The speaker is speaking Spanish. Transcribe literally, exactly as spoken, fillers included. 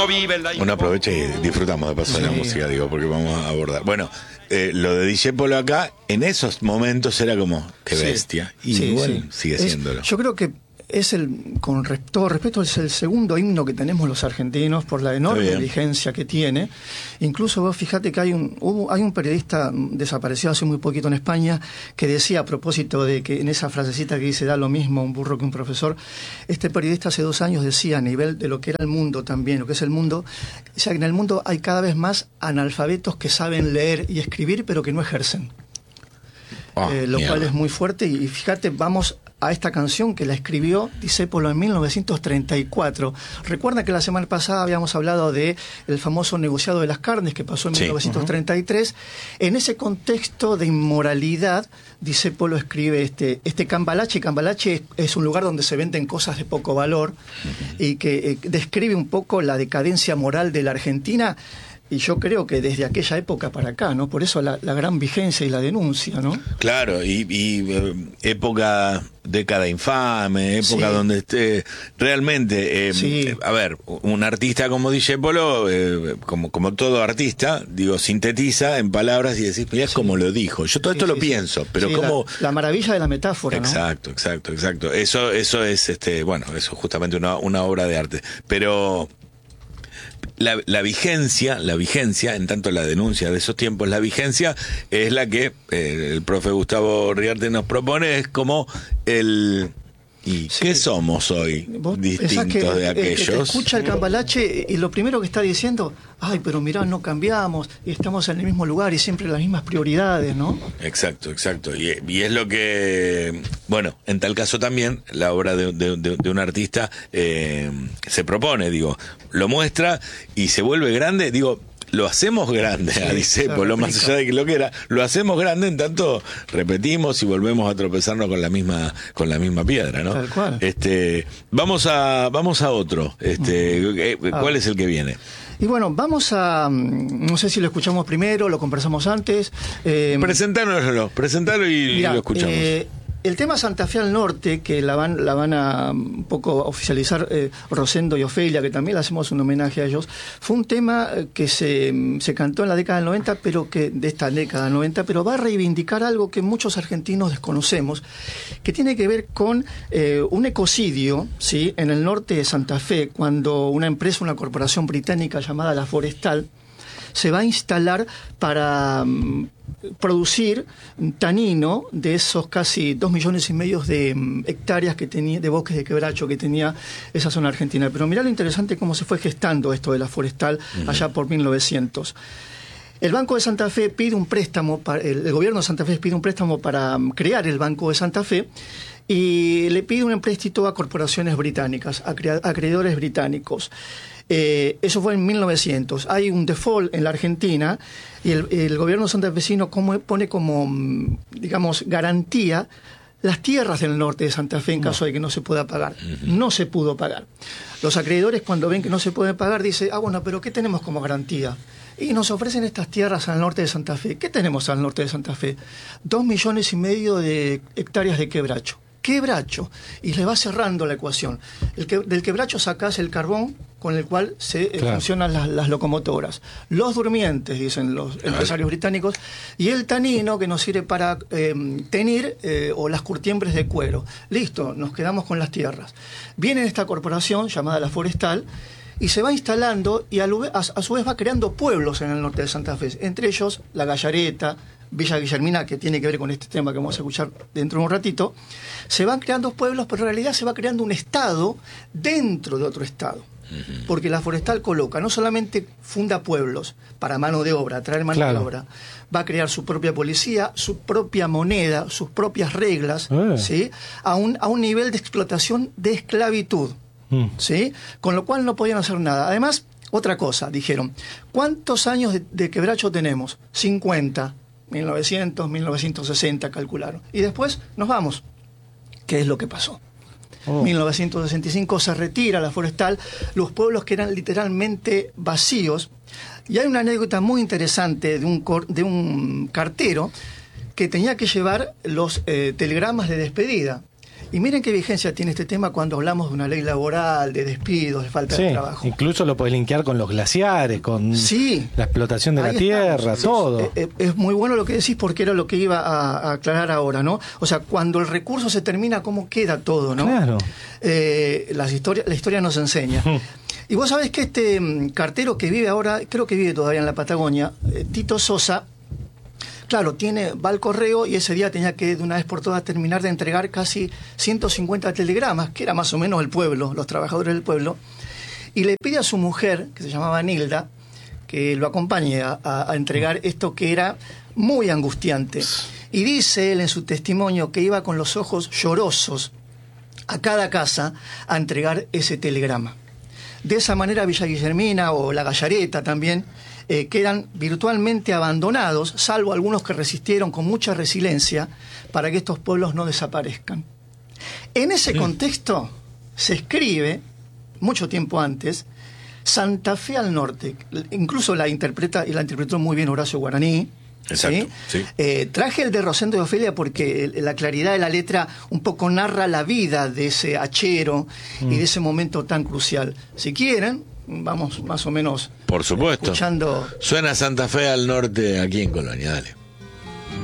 Uno aprovecha y disfrutamos de paso de la Sí. música, digo, porque vamos a abordar. Bueno, eh, lo de Discépolo acá, en esos momentos era como, qué Sí. bestia. Y Sí, igual sí. sigue Es- siéndolo. Yo creo que es el, con re- todo respeto, es el segundo himno que tenemos los argentinos por la enorme bien. vigencia que tiene. Incluso vos fíjate que hay un, hubo, hay un periodista desaparecido hace muy poquito en España que decía a propósito de que en esa frasecita que dice da lo mismo un burro que un profesor, este periodista hace dos años decía a nivel de lo que era el mundo también, lo que es el mundo, o sea, que en el mundo hay cada vez más analfabetos que saben leer y escribir pero que no ejercen. Ah, Eh, lo mierda. cual es muy fuerte y, y fíjate, vamos a esta canción que la escribió Discépolo en mil novecientos treinta y cuatro. Recuerda que la semana pasada habíamos hablado de el famoso negociado de las carnes que pasó en Sí. mil novecientos treinta y tres. En ese contexto de inmoralidad, Discépolo escribe este, este Cambalache. Cambalache es, es un lugar donde se venden cosas de poco valor uh-huh. y que eh, describe un poco la decadencia moral de la Argentina. Y yo creo que desde aquella época para acá, ¿no? Por eso la, la gran vigencia y la denuncia, ¿no? Claro, y, y eh, época, década infame, época Sí. donde esté realmente, eh, Sí. eh, a ver, un artista como Discépolo, eh, como, como todo artista, digo, sintetiza en palabras y decís, mirá Sí. cómo lo dijo. Yo todo Sí, esto sí, lo sí. pienso, pero Sí, como... La, la maravilla de la metáfora, ¿no? Exacto, exacto, exacto. Eso, eso es, este, bueno, eso es justamente una, una obra de arte. Pero... La, la vigencia, la vigencia, en tanto la denuncia de esos tiempos, la vigencia es la que eh, el profe Gustavo Riarte nos propone, es como el... ¿Y Sí. qué somos hoy Vos pensás distintos que, de eh, que te aquellos? escucha el Cambalache y lo primero que está diciendo, ay, pero mirá, no cambiamos y estamos en el mismo lugar y siempre las mismas prioridades, ¿no? Exacto, exacto. Y, y es lo que, bueno, en tal caso también la obra de, de, de, de un artista eh, se propone, digo, lo muestra y se vuelve grande, digo, lo hacemos grande, Sí, a Discépolo, más allá de que lo que era, lo hacemos grande en tanto repetimos y volvemos a tropezarnos con la misma, con la misma piedra, ¿no? Tal cual. Este, vamos a, vamos a otro. Este, Ah. ¿cuál es el que viene? Y bueno, vamos a, no sé si lo escuchamos primero, lo conversamos antes. Eh, Presentárnoslo, presentalo y, Mirá, y lo escuchamos. eh, el tema Santa Fe al Norte, que la van, la van a un poco oficializar eh, Rosendo y Ofelia, que también le hacemos un homenaje a ellos, fue un tema eh, que se, se cantó en la década del noventa, pero que, de esta década del noventa, pero va a reivindicar algo que muchos argentinos desconocemos, que tiene que ver con eh, un ecocidio, ¿sí?, en el norte de Santa Fe, cuando una empresa, una corporación británica llamada La Forestal, se va a instalar para um, producir tanino de esos casi dos millones y medio de um, hectáreas que tenía, de bosques de quebracho que tenía esa zona argentina. Pero mirá lo interesante cómo se fue gestando esto de la Forestal uh-huh. allá por mil novecientos. El Banco de Santa Fe pide un préstamo, para, el, el gobierno de Santa Fe pide un préstamo para um, crear el Banco de Santa Fe y le pide un empréstito a corporaciones británicas, a acreedores británicos. Eh, eso fue en mil novecientos. Hay un default en la Argentina y el, el gobierno santafesino como, pone como, digamos, garantía las tierras del norte de Santa Fe en caso de que no se pueda pagar. Uh-huh. No se pudo pagar. Los acreedores, cuando ven que no se puede pagar, dicen, ah, bueno, pero ¿qué tenemos como garantía? Y nos ofrecen estas tierras al norte de Santa Fe. ¿Qué tenemos al norte de Santa Fe? Dos millones y medio de hectáreas de quebracho. Quebracho, y le va cerrando la ecuación. El que, del quebracho sacás el carbón con el cual se claro. eh, funcionan las, las locomotoras. Los durmientes, dicen los empresarios británicos, y el tanino que nos sirve para eh, teñir eh, o las curtiembres de cuero. Listo, nos quedamos con las tierras. Viene esta corporación llamada La Forestal y se va instalando y a, a, a su vez va creando pueblos en el norte de Santa Fe, entre ellos La Gallareta, Villa Guillermina, que tiene que ver con este tema que vamos a escuchar dentro de un ratito. Se van creando pueblos, pero en realidad se va creando un estado dentro de otro estado. Uh-huh. Porque la Forestal coloca, no solamente funda pueblos para mano de obra, traer mano claro. de obra, va a crear su propia policía, su propia moneda, sus propias reglas, uh. ¿sí?, a un, a un nivel de explotación de esclavitud. Uh. ¿Sí? Con lo cual no podían hacer nada. Además, otra cosa, dijeron, ¿cuántos años de, de quebracho tenemos? cincuenta. mil novecientos, mil novecientos sesenta calcularon. Y después nos vamos. ¿Qué es lo que pasó? Oh. mil novecientos sesenta y cinco se retira la Forestal, los pueblos que eran literalmente vacíos. Y hay una anécdota muy interesante de un, de un cartero que tenía que llevar los eh, telegramas de despedida. Y miren qué vigencia tiene este tema cuando hablamos de una ley laboral, de despidos, de falta sí, de trabajo. Incluso lo podés linkear con los glaciares, con sí, la explotación de la tierra, estamos. todo. Es, es, es muy bueno lo que decís porque era lo que iba a, a aclarar ahora, ¿no? O sea, cuando el recurso se termina, ¿cómo queda todo, no? Claro. Eh, las historias, la historia nos enseña. Y vos sabés que este mm, cartero que vive ahora, creo que vive todavía en la Patagonia, eh, Tito Sosa, claro, tiene, va al correo y ese día tenía que de una vez por todas terminar de entregar casi ciento cincuenta telegramas, que era más o menos el pueblo, los trabajadores del pueblo, y le pide a su mujer, que se llamaba Nilda, que lo acompañe a, a, a entregar esto que era muy angustiante. Y dice él en su testimonio que iba con los ojos llorosos a cada casa a entregar ese telegrama. De esa manera Villa Guillermina o La Gallareta también eh, quedan virtualmente abandonados, salvo algunos que resistieron con mucha resiliencia para que estos pueblos no desaparezcan. En ese contexto se escribe, mucho tiempo antes, Santa Fe al Norte. Incluso la interpreta y la interpretó muy bien Horacio Guaraní. Exacto, ¿sí? sí. Eh, traje el de Rosendo y Ofelia porque la claridad de la letra un poco narra la vida de ese hachero mm. y de ese momento tan crucial. Si quieren, vamos más o menos por supuesto escuchando. Suena Santa Fe al Norte aquí en Colonia, dale.